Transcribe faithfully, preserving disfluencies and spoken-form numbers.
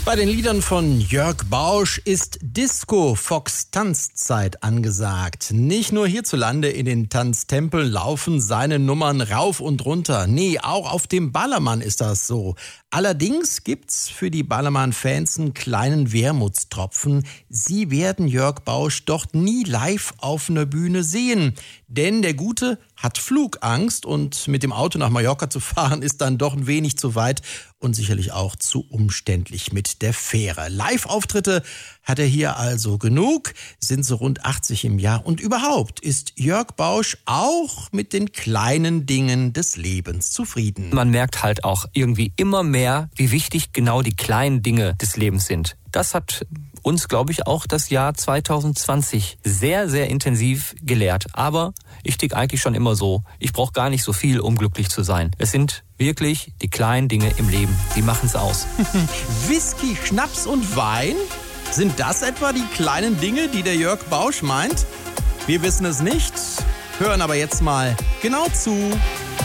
Bei den Liedern von Jörg Bausch ist Disco-Fox-Tanzzeit angesagt. Nicht nur hierzulande in den Tanztempeln laufen seine Nummern rauf und runter. Nee, auch auf dem Ballermann ist das so. Allerdings gibt's für die Ballermann-Fans einen kleinen Wermutstropfen. Sie werden Jörg Bausch dort nie live auf einer Bühne sehen. Denn der Gute hat Flugangst und mit dem Auto nach Mallorca zu fahren ist dann doch ein wenig zu weit und sicherlich auch zu umständlich mit der Fähre. Live-Auftritte hat er hier also genug, sind so rund achtzig im Jahr. Und überhaupt ist Jörg Bausch auch mit den kleinen Dingen des Lebens zufrieden. Man merkt halt auch irgendwie immer mehr, wie wichtig genau die kleinen Dinge des Lebens sind. Das hat uns, glaube ich, auch das Jahr zwanzig zwanzig sehr, sehr intensiv gelehrt. Aber ich ticke eigentlich schon immer so. Ich brauche gar nicht so viel, um glücklich zu sein. Es sind wirklich die kleinen Dinge im Leben, die machen es aus. Whisky, Schnaps und Wein? Sind das etwa die kleinen Dinge, die der Jörg Bausch meint? Wir wissen es nicht, hören aber jetzt mal genau zu.